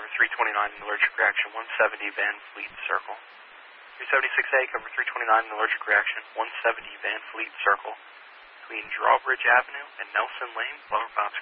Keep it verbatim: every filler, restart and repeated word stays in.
cover three twenty-nine in allergic reaction, one seventy Van Fleet Circle. three seventy-six A, cover three twenty-nine in allergic reaction, one seventy Van Fleet Circle, between Drawbridge Avenue and Nelson Lane, Lower Bob's